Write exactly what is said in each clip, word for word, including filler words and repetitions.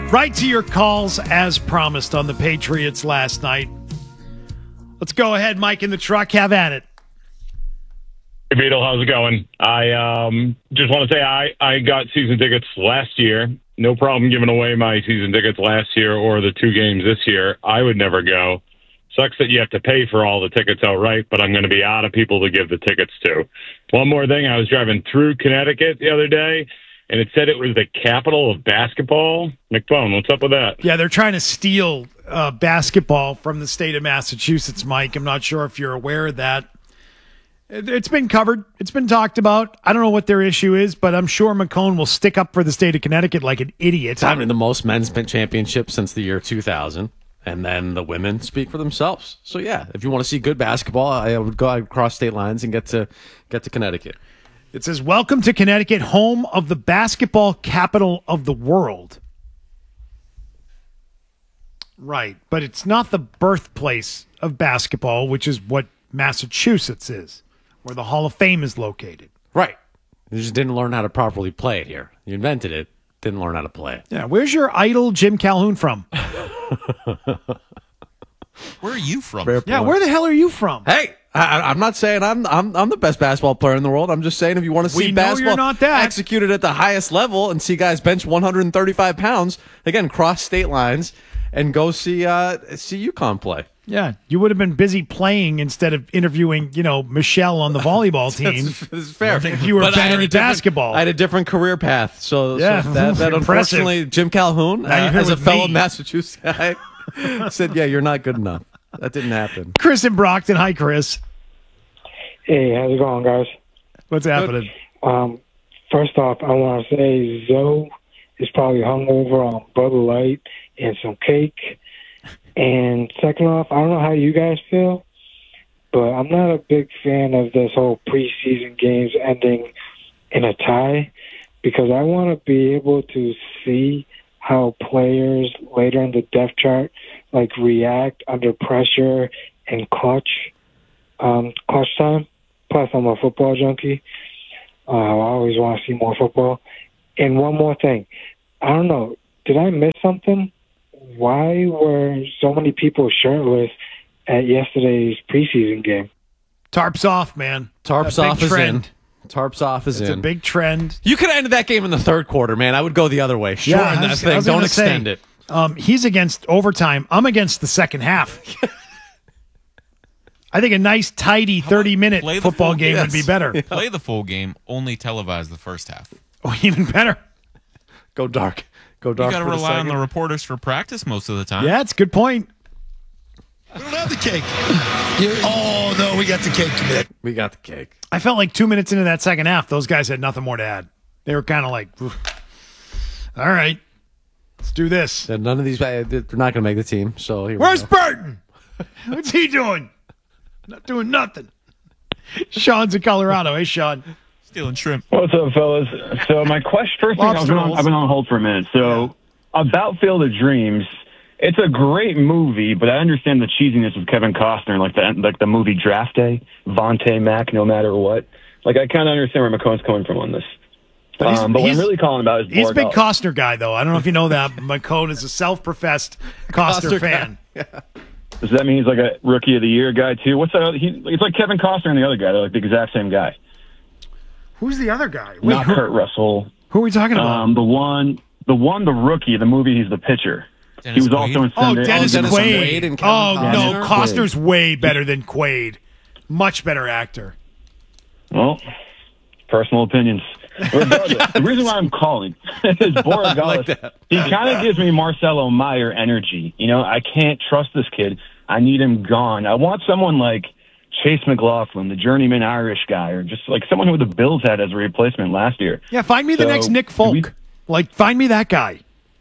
Right to your calls as promised on the Patriots last night. Let's go ahead, Mike in the truck. Have at it. Hey, Beetle, how's it going? I um, just want to say I, I got season tickets last year. No problem giving away my season tickets last year or the two games this year. I would never go. Sucks that you have to pay for all the tickets outright, but I'm going to be out of people to give the tickets to. One more thing, I was driving through Connecticut the other day, and it said it was the capital of basketball. McBone, what's up with that? Yeah, they're trying to steal uh, basketball from the state of Massachusetts, Mike. I'm not sure if you're aware of that. It's been covered. It's been talked about. I don't know what their issue is, but I'm sure McCone will stick up for the state of Connecticut like an idiot. Having the most men's championships since the year two thousand, and then the women speak for themselves. So yeah, if you want to see good basketball, I would go across state lines and get to get to Connecticut. It says, "Welcome to Connecticut, home of the basketball capital of the world." Right, but it's not the birthplace of basketball, which is what Massachusetts is, where the Hall of Fame is located. Right. You just didn't learn how to properly play it here. You invented it, didn't learn how to play it. Yeah, where's your idol Jim Calhoun from? Where are you from? Fair Yeah, point. where the hell are you from? Hey, I, I'm not saying I'm, I'm I'm the best basketball player in the world. I'm just saying if you want to see We know you're basketball not that. executed at the highest level and see guys bench one hundred thirty-five pounds, again, cross state lines and go see uh, see UConn play. Yeah, you would have been busy playing instead of interviewing, you know, Michelle on the volleyball team. That's, that's fair. If you were But I had better a at different- basketball. I had a different career path. So, Yeah. so that, that Impressive. unfortunately, Jim Calhoun, uh, Now you're here as a with fellow me. Massachusetts guy, said, yeah, you're not good enough. That didn't happen. Chris in Brockton. Hi, Chris. Hey, how's it going, guys? What's happening? Um, first off, I want to say Zoe is probably hungover on Bud Light and some cake. And second off, I don't know how you guys feel, but I'm not a big fan of this whole preseason games ending in a tie because I want to be able to see how players later in the depth chart like react under pressure and clutch, um, clutch time. Plus, I'm a football junkie. Uh, I always want to see more football. And one more thing. I don't know. Did I miss something? Why were so many people shirtless at yesterday's preseason game? Tarps off, man. Tarps A big off is trend. in. Tarps off is It's in. a big trend. You could have ended that game in the third quarter, man. I would go the other way. Shorten I that was- I thing. was Don't gonna extend say, it. Um, he's against overtime. I'm against the second half. I think a nice, tidy thirty-minute play the football full game game? would be better. Play the full game, only televise the first half. Oh, even better. Go dark. Go You dark. got to for the rely on second. the reporters for practice most of the time. Yeah, it's a good point. We don't have the cake. You- oh, no, we got the cake today. We got the cake. I felt like two minutes into that second half, those guys had nothing more to add. They were kind of like, "Oof. All right, let's do this. And none of these, they're not going to make the team. So here Where's we go. Burton? What's he doing? Not doing nothing. Sean's in Colorado. Hey, Sean. Stealing shrimp. What's up, fellas? So my question, first thing, I've Lobster been, on, rolls. I've been on hold for a minute. So about Field of Dreams, it's a great movie, but I understand the cheesiness of Kevin Costner, like the like the movie Draft Day, Vontae Mac, no matter what. Like I kind of understand where McCone's coming from on this. But he's- um, but what he's- I'm really calling about is He's a big Borgall. Costner guy, though. I don't know if you know that. McCone is a self-professed Costner, Costner fan. Does that mean he's like a Rookie of the Year guy too? What's that? Other, he, it's like Kevin Costner and the other guy. They're like the exact same guy. Who's the other guy? Wait, Not who, Kurt Russell. who are we talking about? Um, the one, the one, the rookie. The movie, he's the pitcher. Dennis he was also Quaid? in oh, Sunday. Dennis, Dennis Quaid. Quaid and Kevin oh, no. Costner? Costner's way better than Quaid. Much better actor. Well, personal opinions. Regardless, the reason why I'm calling is Borgall. like that. He kind of gives me Marcelo Meyer energy. You know, I can't trust this kid. I need him gone. I want someone like Chase McLaughlin, the journeyman Irish guy, or just like someone who the Bills had as a replacement last year. Yeah, find me the So, next Nick do Folk. we- Like, find me that guy.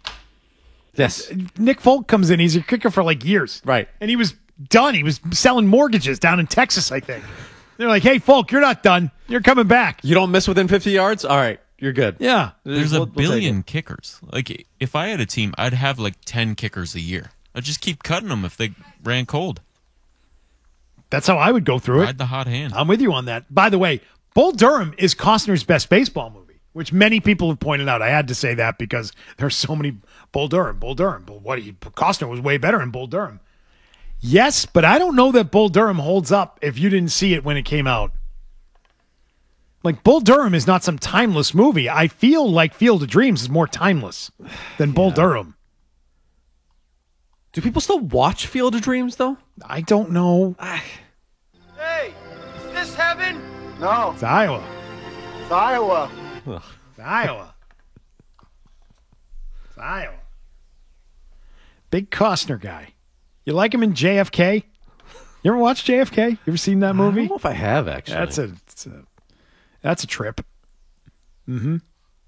Yes. Nick Folk comes in. He's a kicker for like years. Right. And he was done. He was selling mortgages down in Texas, I think. They're like, hey, Folk, you're not done. You're coming back. You don't miss within fifty yards? All right. You're good. Yeah. There's We'll- a we'll take billion it. kickers. Like, if I had a team, I'd have like ten kickers a year. I'd just keep cutting them if they ran cold. That's how I would go through it. Ride the hot hand. I'm with you on that. By the way, Bull Durham is Costner's best baseball movie. which many people have pointed out. I had to say that because there's so many Bull Durham, Bull Durham. But what he Costner was way better in Bull Durham. Yes, but I don't know that Bull Durham holds up if you didn't see it when it came out. Like, Bull Durham is not some timeless movie. I feel like Field of Dreams is more timeless than Bull Durham. Do people still watch Field of Dreams, though? I don't know. Hey, is this heaven? No, It's Iowa. it's Iowa. It's Iowa. It's Iowa. Big Costner guy. You like him in J F K? You ever watch J F K? You ever seen that I movie? don't know if I have, actually. That's a, it's a that's a trip. Mm-hmm.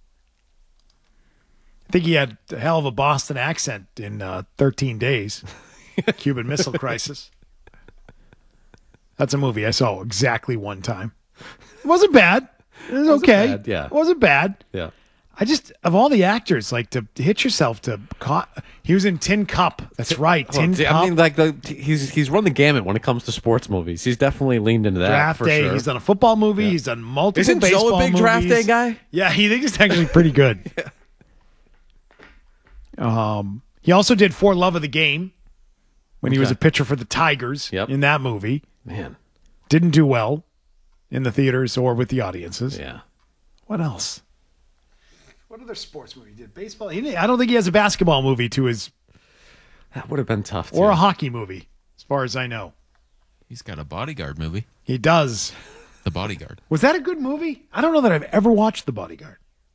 I think he had a hell of a Boston accent in uh, thirteen days. Cuban Missile Crisis. That's a movie I saw exactly one time. It wasn't bad. It was Wasn't okay. bad, yeah. It wasn't bad. Yeah. I just, of all the actors, like to hit yourself to, ca- he was in Tin Cup. That's right. Tin Well, Cup. I mean, like the he's he's run the gamut when it comes to sports movies. He's definitely leaned into that. Draft for Day. sure. He's done a football movie. Yeah. He's done multiple Isn't baseball Joe a big movies. Draft Day guy? Yeah, he thinks it's actually pretty good. yeah. Um, he also did For Love of the Game when he was Okay. a pitcher for the Tigers Yep. in that movie. Man, Didn't do well in the theaters or with the audiences. yeah. What else? What other sports movie he did? Baseball? He, I don't think he has a basketball movie to his, That would have been tough, too. or a hockey movie, as far as I know. He's got a Bodyguard movie. He does. The Bodyguard. Was that a good movie? I don't know that I've ever watched The Bodyguard.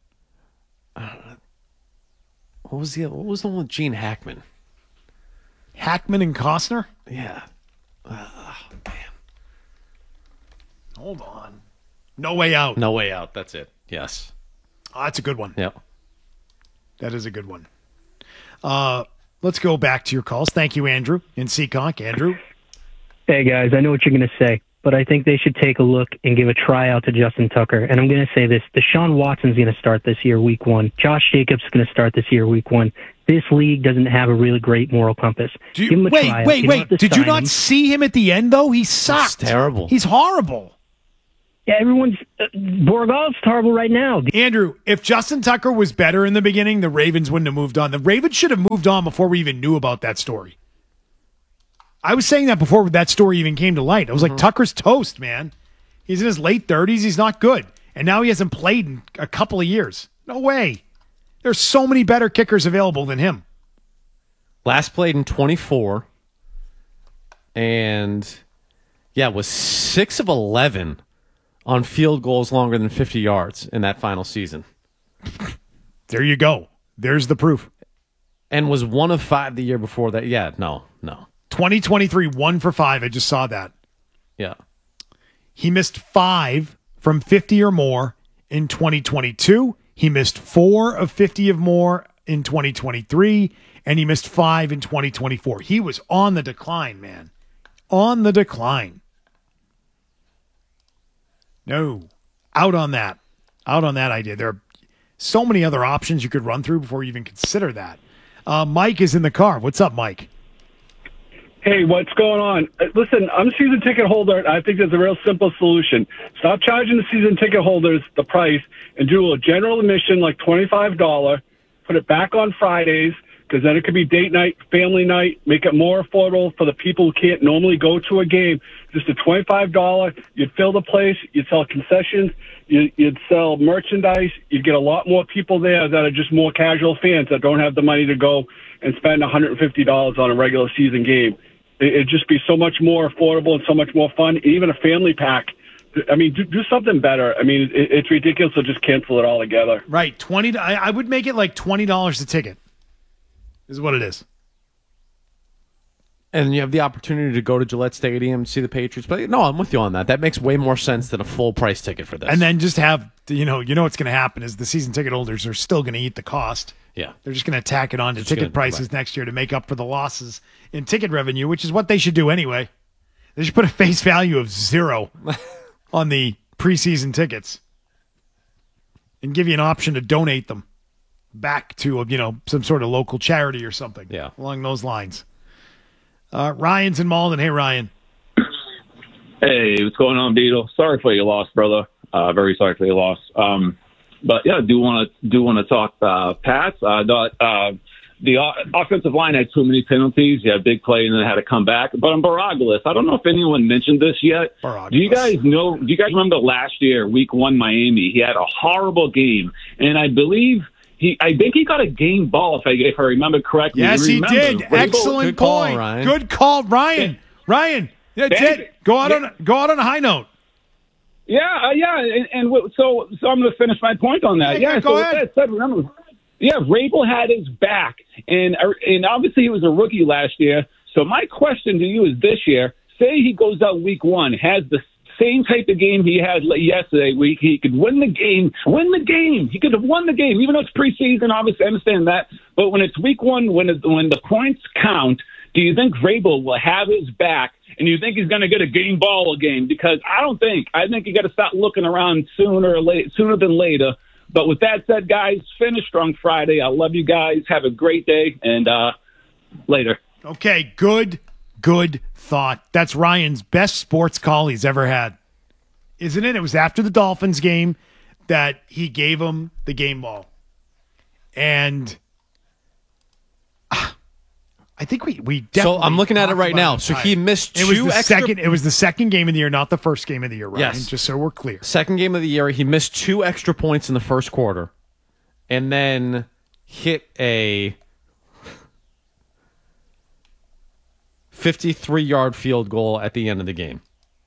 What was the what was the one with Gene Hackman? Hackman and Costner? Yeah. Hold on. No Way Out. No Way Out. That's it. Yes. Oh, that's a good one. Yep. That is a good one. Uh, let's go back to your calls. Thank you, Andrew, in Seekonk. Andrew? Hey, guys, I know what you're going to say, but I think they should take a look and give a tryout to Justin Tucker. And I'm going to say this. Deshaun Watson's going to start this year, week one. Josh Jacobs is going to start this year, week one. This league doesn't have a really great moral compass. Do you, give him a wait, tryout. wait, You don't wait. have to Did you sign not him. see him at the end, though? He sucked. terrible. He's horrible. Yeah, everyone's uh, Borgov's terrible right now. Andrew, if Justin Tucker was better in the beginning, the Ravens wouldn't have moved on. The Ravens should have moved on before we even knew about that story. I was saying that before that story even came to light. I was like, Tucker's toast, man. He's in his late thirties. He's not good. And now he hasn't played in a couple of years. No way. There's so many better kickers available than him. Last played in twenty-four. And, yeah, was six of eleven on field goals longer than fifty yards in that final season. There you go. There's the proof. And was one of five the year before that. Yeah, no, no. twenty twenty-three, one for five. I just saw that. Yeah. He missed five from fifty or more in twenty twenty-two. He missed four of fifty or more in twenty twenty-three. And he missed five in twenty twenty-four. He was on the decline, man. On the decline. No. Out on that. Out on that idea. There are so many other options you could run through before you even consider that. Uh, Mike is in the car. What's up, Mike? Hey, what's going on? Uh, Listen, I'm a season ticket holder. I think there's a real simple solution. Stop charging the season ticket holders the price and do a general admission like twenty-five dollars. Put it back on Fridays because then it could be date night, family night. Make it more affordable for the people who can't normally go to a game. Just a twenty-five dollars. You'd fill the place. You'd sell concessions. You, you'd sell merchandise. You'd get a lot more people there that are just more casual fans that don't have the money to go and spend one hundred fifty dollars on a regular season game. It'd just be so much more affordable and so much more fun. Even a family pack. I mean, do, do something better. I mean, it, it's ridiculous to just cancel it all together. Right. twenty. I, I would make it like twenty dollars a ticket. Is what it is. And you have the opportunity to go to Gillette Stadium, see the Patriots play. No, I'm with you on that. That makes way more sense than a full price ticket for this. And then just have, you know, you know what's going to happen is the season ticket holders are still going to eat the cost. Yeah. They're just going to tack it on to Just ticket gonna- prices right. next year to make up for the losses in ticket revenue, which is what they should do anyway. They should put a face value of zero on the preseason tickets and give you an option to donate them back to, you know, some sort of local charity or something. Yeah. Along those lines. Uh, Ryan's in Malden. Hey, Ryan. Hey, what's going on, Beetle? Sorry for your loss, brother. Uh, very sorry for your loss. Um, But yeah, do want to do want to talk uh, Pats. Uh, the uh, the uh, offensive line had too many penalties. You had big play and then had to come back. But on Baragelis, I don't know if anyone mentioned this yet. Baragelis. Do you guys know? Do you guys remember last year, Week One, Miami? He had a horrible game, and I believe. He, I think he got a game ball, if I, if I remember correctly. Yes, he remember, did. Vrabel, Excellent Good call, point. Ryan. Good call, Ryan. Ryan, that's Thank it. Go out yeah. on go out on a high note. Yeah, uh, yeah, and, and w- so so I'm going to finish my point on that. Yeah, Yeah, go so ahead. with that said, remember, yeah, Vrabel had his back, and uh, and obviously he was a rookie last year. So my question to you is this year: say he goes out week one, has the same type of game he had yesterday week. He could win the game, win the game. He could have won the game, even though it's preseason. Obviously, I understand that. But when it's week one, when it, when the points count, do you think Vrabel will have his back? And you think he's going to get a game ball game? Because I don't think. I think you got to start looking around sooner or late, sooner than later. But with that said, guys, finish strong Friday. I love you guys. Have a great day, and uh, later. Okay, good, good thought. That's Ryan's best sports call he's ever had, isn't it? It was after the Dolphins game that he gave him the game ball. And uh, I think we, we definitely... So I'm looking at it talked right about now. it. So Right. he missed It was two the extra... second. It was the second game of the year, not the first game of the year, Ryan, Yes. just so we're clear. Second game of the year, he missed two extra points in the first quarter and then hit a fifty-three-yard field goal at the end of the game.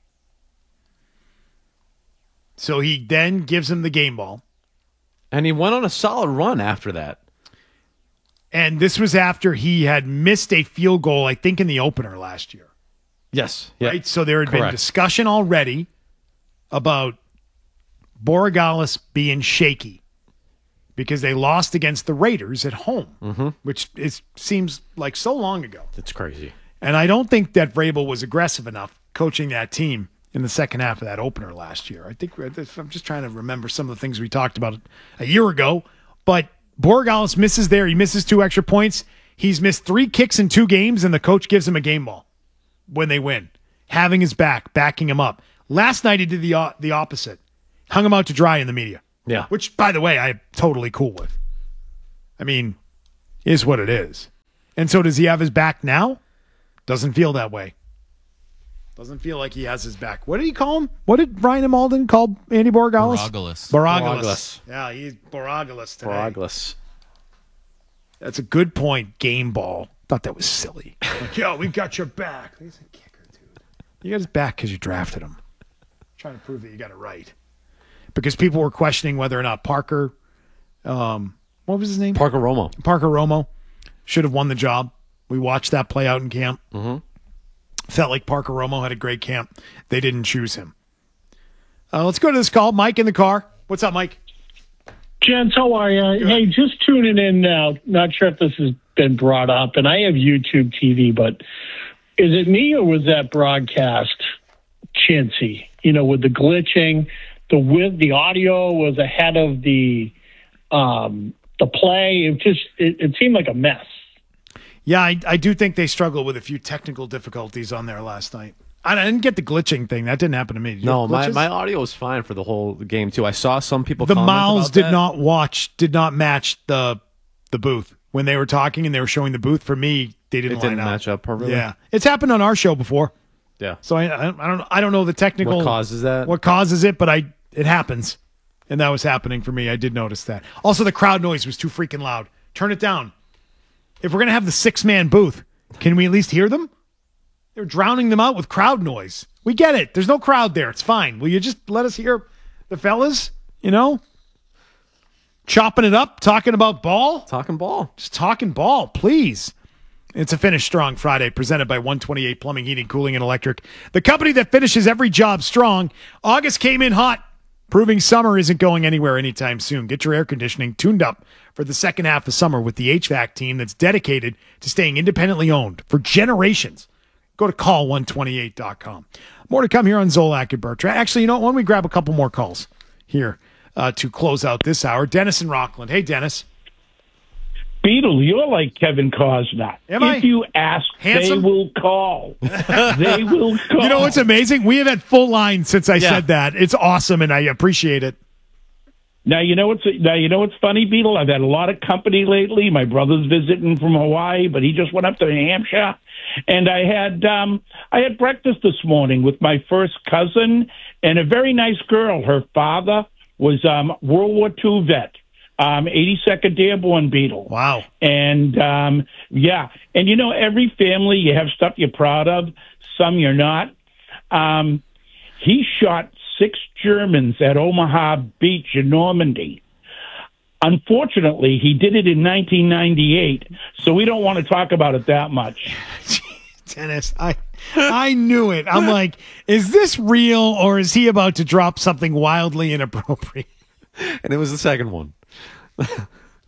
So he then gives him the game ball. And he went on a solid run after that. And this was after he had missed a field goal, I think, in the opener last year. Yes. Yeah. Right? So there had been Correct. discussion already about Borregales being shaky because they lost against the Raiders at home, Mm-hmm. which is, seems like so long ago. It's crazy. And I don't think that Vrabel was aggressive enough coaching that team in the second half of that opener last year. I think I'm just trying to remember some of the things we talked about a year ago. But Borregales misses there. He misses two extra points. He's missed three kicks in two games, and the coach gives him a game ball when they win, having his back, backing him up. Last night he did the uh, the opposite, hung him out to dry in the media. Yeah. Which, by the way, I'm totally cool with. I mean, is what it is. And so does he have his back now? Doesn't feel that way. Doesn't feel like he has his back. What did he call him? What did Ryan and Malden call Andy Borregales? Baragelis. Borregales. Borregales. Yeah, he's Borregales today. Borregales. That's a good point. Game ball. Thought that was silly. Like, yo, we got your back. He's a kicker, dude. You got his back because you drafted him. Trying to prove that you got it right. Because people were questioning whether or not Parker, um, what was his name? Parker Romo. Parker Romo should have won the job. We watched that play out in camp. Mm-hmm. Felt like Parker Romo had a great camp. They didn't choose him. Uh, let's go to this call. Mike in the car. What's up, Mike? Gents, how are you? Good. Hey, just tuning in now. Not sure if this has been brought up, and I have YouTube T V, but is it me or was that broadcast chintzy? You know, with the glitching, the with the audio was ahead of the um, the play. It just it, it seemed like a mess. Yeah, I, I do think they struggled with a few technical difficulties on there last night. I didn't get the glitching thing. That didn't happen to me. Did you No, have my, glitches? my audio was fine for the whole game, too. I saw some people the comment mouths about did that. not watch, did not match the the booth. When they were talking and they were showing the booth, for me, they didn't It didn't line up. match up perfectly? Yeah. It's happened on our show before. Yeah. So I, I, I don't I don't know the technical What causes that? What causes it, but I it happens. And that was happening for me. I did notice that. Also, the crowd noise was too freaking loud. Turn it down. If we're going to have the six-man booth, can we at least hear them? They're drowning them out with crowd noise. We get it. There's no crowd there. It's fine. Will you just let us hear the fellas, you know, chopping it up, talking about ball? Talking ball. Just talking ball, please. It's a Finish Strong Friday presented by one twenty-eight Plumbing, Heating, Cooling, and Electric. The company that finishes every job strong. August came in hot, proving summer isn't going anywhere anytime soon. Get your air conditioning tuned up for the second half of summer with the H V A C team that's dedicated to staying independently owned for generations. Go to call one twenty-eight dot com. More to come here on Zolak and Bertrand. Actually, you know what? Why don't we grab a couple more calls here uh, to close out this hour? Dennis in Rockland. Hey, Dennis. Beetle, you're like Kevin Costner. Am if I? you ask, Handsome? they will call. They will call. You know what's amazing? We have had full lines since I Yeah. said that. It's awesome, and I appreciate it. Now you know what's now you know what's funny, Beetle. I've had a lot of company lately. My brother's visiting from Hawaii, but he just went up to New Hampshire, and I had um, I had breakfast this morning with my first cousin and a very nice girl. Her father was um, World War Two vet, um, eighty-second Airborne, Beetle. Wow. And um, yeah, and you know every family you have stuff you're proud of, some you're not. Um, he shot six Germans at Omaha Beach in Normandy. Unfortunately, he did it in nineteen ninety-eight, so we don't want to talk about it that much. Dennis, I I knew it. I'm like, is this real or is he about to drop something wildly inappropriate? And it was the second one. Oh,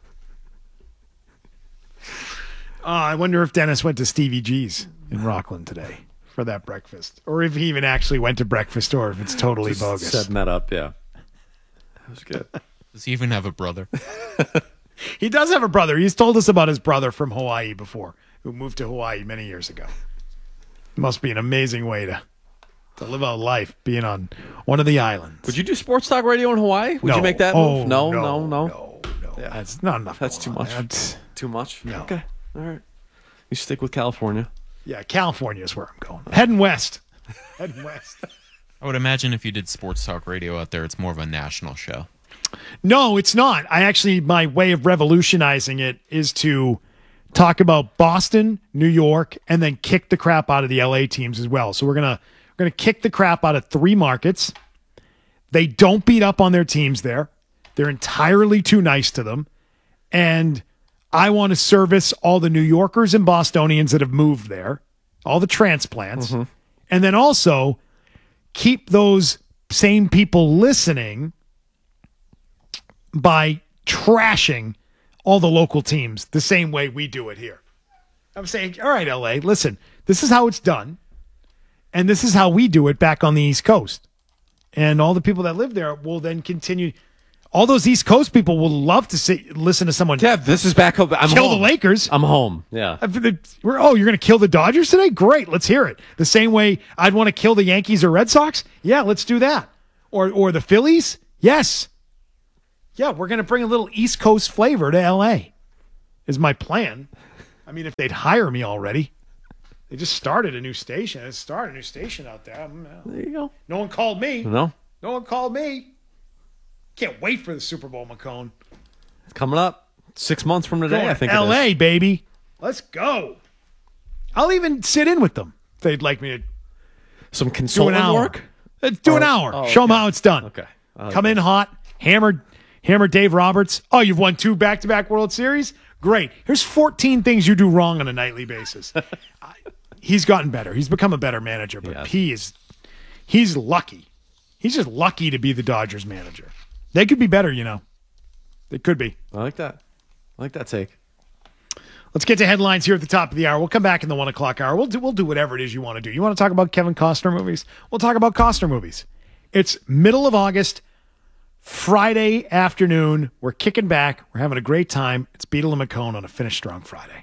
I wonder if Dennis went to Stevie G's in Rockland today for that breakfast, or if he even actually went to breakfast, or if it's totally Just bogus. Setting that up, yeah. That was good. Does he even have a brother? He does have a brother. He's told us about his brother from Hawaii before, who moved to Hawaii many years ago. It must be an amazing way to to live out life, being on one of the islands. Would you do sports talk radio in Hawaii? Would No. you make that Oh, move? No, no, no, no. no, no. Yeah. That's not enough. That's too going much. on. That's- Too much? No. Okay. All right. You stick with California. Yeah, California is where I'm going. Heading west. Heading west. I would imagine if you did sports talk radio out there, it's more of a national show. No, it's not. I actually, my way of revolutionizing it is to talk about Boston, New York, and then kick the crap out of the L A teams as well. So we're gonna we're gonna kick the crap out of three markets. They don't beat up on their teams there. They're entirely too nice to them, and I want to service all the New Yorkers and Bostonians that have moved there, all the transplants, Mm-hmm. and then also keep those same people listening by trashing all the local teams the same way we do it here. I'm saying, all right, L A, listen, this is how it's done, and this is how we do it back on the East Coast. And all the people that live there will then continue. All those East Coast people will love to see, listen to someone. Yeah, this is back home. I'm kill home. the Lakers. I'm home. Yeah. We're, oh, you're going to kill the Dodgers today? Great, let's hear it. The same way I'd want to kill the Yankees or Red Sox? Yeah, let's do that. Or or the Phillies? Yes. Yeah, we're going to bring a little East Coast flavor to L A is my plan. I mean, if they'd hire me already. They just started a new station. They started a new station out there. I'm, uh, There you go. No one called me. No. No one called me. Can't wait for the Super Bowl, McCone. It's coming up six months from today, Going I think. to L A, it is. baby. Let's go. I'll even sit in with them if they'd like me to Some do an consultant hour. work? Uh, Do an Or- hour. oh, Show them okay. how it's done. Okay. I like Come in that. hot. Hammer, hammer Dave Roberts. Oh, you've won two back-to-back World Series? Great. Here's fourteen things you do wrong on a nightly basis. I- He's gotten better. He's become a better manager, but Yes. he is he's lucky. He's just lucky to be the Dodgers manager. They could be better, you know. They could be. I like that. I like that take. Let's get to headlines here at the top of the hour. We'll come back in the one o'clock hour. We'll do, we'll do whatever it is you want to do. You want to talk about Kevin Costner movies? We'll talk about Costner movies. It's middle of August, Friday afternoon. We're kicking back. We're having a great time. It's Beetle and McCone on a Finish Strong Friday.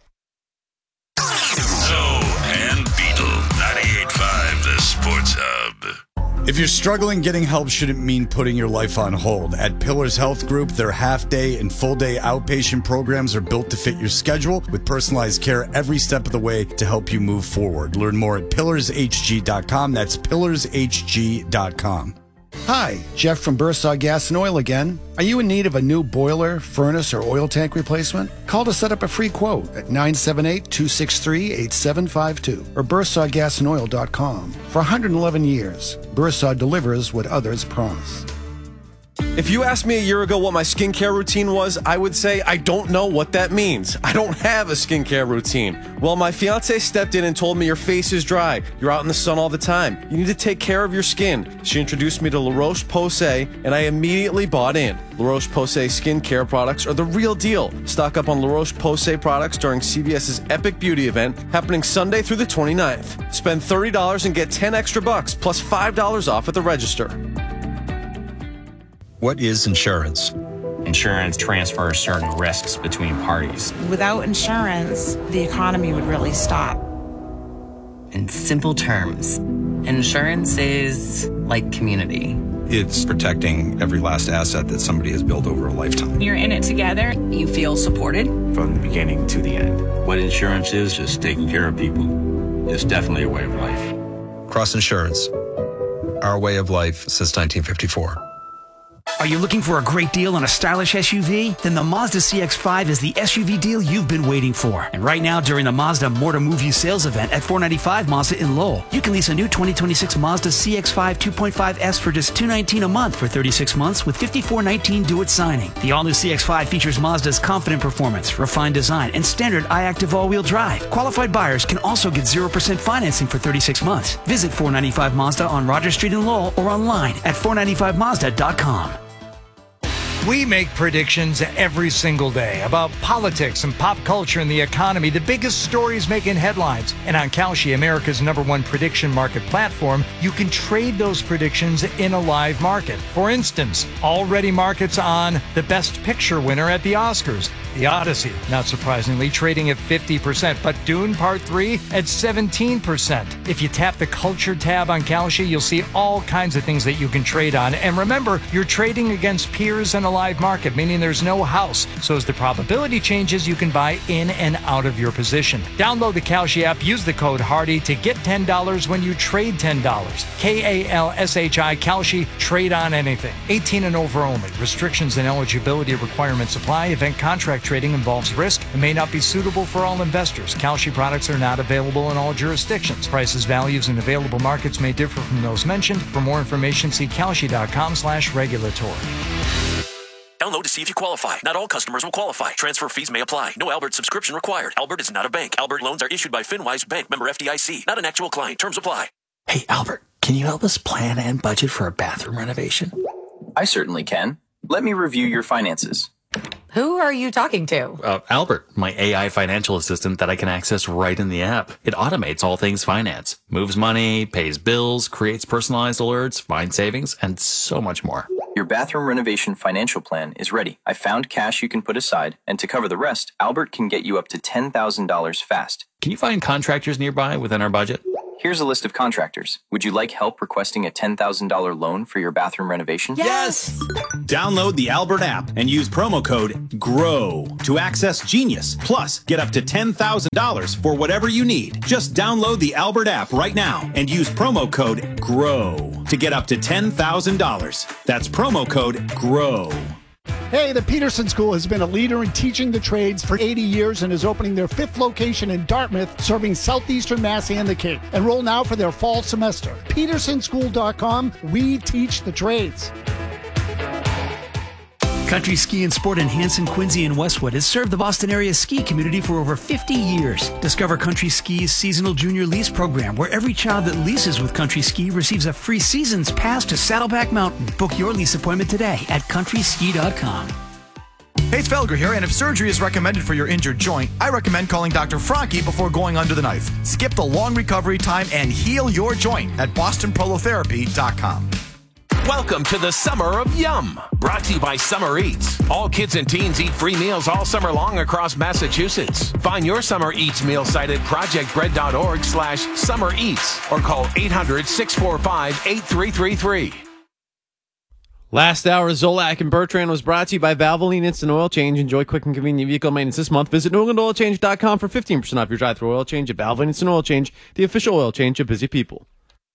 Zoe and Beetle, ninety-eight point five, the Sports Hub. If you're struggling, getting help shouldn't mean putting your life on hold. At Pillars Health Group, their half-day and full-day outpatient programs are built to fit your schedule with personalized care every step of the way to help you move forward. Learn more at pillars h g dot com. That's pillars h g dot com. Hi, Jeff from Bursaw Gas and Oil again. Are you in need of a new boiler, furnace, or oil tank replacement? Call to set up a free quote at nine seven eight, two six three, eight seven five two or bursaw gas and oil dot com. For one hundred eleven years, Bursaw delivers what others promise. If you asked me a year ago what my skincare routine was, I would say I don't know what that means. I don't have a skincare routine. Well, my fiance stepped in and told me your face is dry. You're out in the sun all the time. You need to take care of your skin. She introduced me to La Roche-Posay, and I immediately bought in. La Roche-Posay skincare products are the real deal. Stock up on La Roche-Posay products during CVS's Epic Beauty event happening Sunday through the twenty-ninth. Spend thirty dollars and get ten extra bucks plus five dollars off at the register. What is insurance? Insurance transfers certain risks between parties. Without insurance, the economy would really stop. In simple terms, insurance is like community. It's protecting every last asset that somebody has built over a lifetime. You're in it together. You feel supported. From the beginning to the end. What insurance is, just taking care of people. It's definitely a way of life. Cross Insurance. Our way of life since nineteen fifty-four. Are you looking for a great deal on a stylish S U V? Then the Mazda C X five is the S U V deal you've been waiting for. And right now, during the Mazda More to Move You sales event at four ninety-five Mazda in Lowell, you can lease a new twenty twenty-six Mazda C X five two point five S for just two hundred nineteen dollars a month for thirty-six months with fifty-four nineteen due at signing. The all-new C X five features Mazda's confident performance, refined design, and standard iActive all-wheel drive. Qualified buyers can also get zero percent financing for thirty-six months. Visit four ninety-five Mazda on Rogers Street in Lowell or online at four ninety-five mazda dot com. We make predictions every singal day about politics and pop culture and the economy, the biggest stories making headlines. And on Kalshi, America's number one prediction market platform, you can trade those predictions in a live market. For instance, already markets on the Best Picture winner at the Oscars, The Odyssey, not surprisingly, trading at fifty percent, but Dune Part three at seventeen percent. If you tap the Culture tab on Kalshi, you'll see all kinds of things that you can trade on. And remember, you're trading against peers in a live market, meaning there's no house. So as the probability changes, you can buy in and out of your position. Download the Kalshi app, use the code HARDY to get ten dollars when you trade ten dollars. K A L S H I, Kalshi, trade on anything. eighteen and over only. Restrictions and eligibility requirements apply. Event contract trading involves risk and may not be suitable for all investors. Kalshi products are not available in all jurisdictions. Prices, values, and available markets may differ from those mentioned. For more information, see kalshi.com slash regulatory. Download to see if you qualify. Not all customers will qualify. Transfer fees may apply. No Albert subscription required. Albert is not a bank. Albert loans are issued by FinWise Bank, member F D I C. Not an actual client. Terms apply. Hey, Albert, can you help us plan and budget for a bathroom renovation? I certainly can. Let me review your finances. Who are you talking to? Uh, Albert, my A I financial assistant that I can access right in the app. It automates all things finance, moves money, pays bills, creates personalized alerts, finds savings, and so much more. Your bathroom renovation financial plan is ready. I found cash you can put aside, and to cover the rest, Albert can get you up to ten thousand dollars fast. Can you find contractors nearby within our budget? Here's a list of contractors. Would you like help requesting a ten thousand dollars loan for your bathroom renovation? Yes! Download the Albert app and use promo code GROW to access Genius. Plus, get up to ten thousand dollars for whatever you need. Just download the Albert app right now and use promo code GROW to get up to ten thousand dollars. That's promo code GROW. Hey, the Peterson School has been a leader in teaching the trades for eighty years and is opening their fifth location in Dartmouth, serving southeastern Mass and the Cape. Enroll now for their fall semester. peterson school dot com. We teach the trades. Country Ski and Sport in Hanson, Quincy, and Westwood has served the Boston area ski community for over fifty years. Discover Country Ski's seasonal junior lease program, where every child that leases with Country Ski receives a free season's pass to Saddleback Mountain. Book your lease appointment today at country ski dot com. Hey, it's Felger here, and if surgery is recommended for your injured joint, I recommend calling Doctor Franke before going under the knife. Skip the long recovery time and heal your joint at boston prolotherapy dot com. Welcome to the Summer of Yum, brought to you by Summer Eats. All kids and teens eat free meals all summer long across Massachusetts. Find your Summer Eats meal site at projectbread.org slash summer eats or call eight hundred, six four five, eight three three three. Last hour, Zolak and Bertrand was brought to you by Valvoline Instant Oil Change. Enjoy quick and convenient vehicle maintenance this month. Visit new england oil change dot com for fifteen percent off your drive-thru oil change at Valvoline Instant Oil Change, the official oil change of busy people.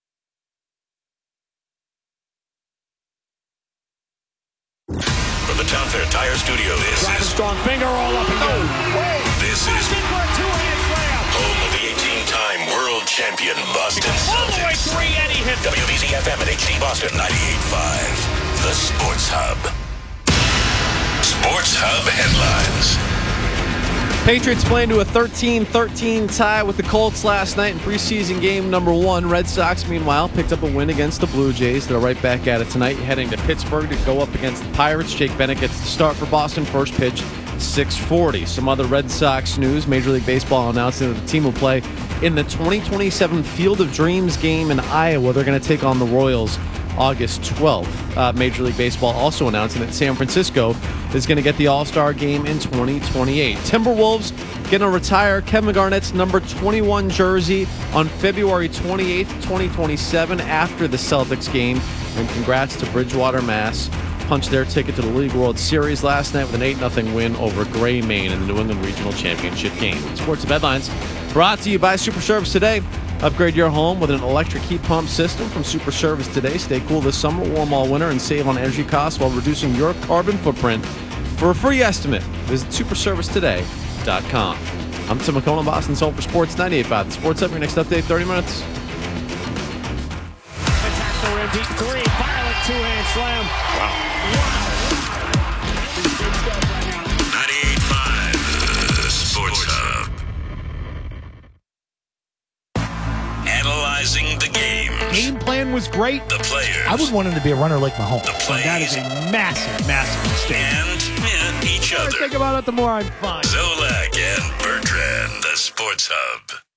From the Town Fair Tire Studio, this Drive is a strong finger all up and go. This is home of the eighteen-time world champion Boston Celtics. Three, Eddie hit W B Z F M and H D Boston ninety-eight point five. The Sports Hub. Sports Hub headlines. Patriots playing to a thirteen thirteen tie with the Colts last night in preseason game number one. Red Sox, meanwhile, picked up a win against the Blue Jays. They're right back at it tonight, heading to Pittsburgh to go up against the Pirates. Jake Bennett gets the start for Boston. First pitch, six forty. Some other Red Sox news. Major League Baseball announcing that the team will play in the twenty twenty-seven Field of Dreams game in Iowa. They're going to take on the Royals August twelfth. Uh, Major League Baseball also announcing that San Francisco is going to get the All-Star game in twenty twenty-eight. Timberwolves going to retire Kevin Garnett's number twenty-one jersey on February twenty-eighth, twenty twenty-seven after the Celtics game. And congrats to Bridgewater, Mass. Punched their ticket to the League World Series last night with an eight nothing win over Gray, Maine in the New England Regional Championship game. Sports Headlines brought to you by Super Service Today. Upgrade your home with an electric heat pump system from Super Service Today. Stay cool this summer, warm all winter, and save on energy costs while reducing your carbon footprint. For a free estimate, visit super service today dot com. I'm Tim McCollum, Boston's home for Sports ninety-eight point five. The Sports Up, your next update, thirty minutes. Attack the deep three, violent two-hand slam. Wow. ninety-eight point five, the Sports Hub. Analyzing the game. Game plan was great. The players. I would want him to be a runner like Mahomes. The plays. That is a massive, massive mistake. And yeah, each The more other. I think about it, the more I'm fine. Zolak and Bertrand, the Sports Hub.